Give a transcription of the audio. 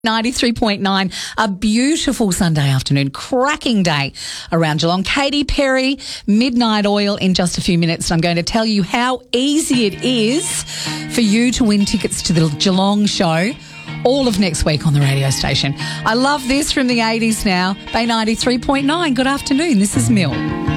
93.9, a beautiful Sunday afternoon, cracking day around Geelong. Katy Perry, Midnight Oil in just a few minutes. And I'm going to tell you how easy it is for you to win tickets to the Geelong show all of next week on the radio station. I love this from the 80s now. Bay 93.9. Good afternoon. This is Mill.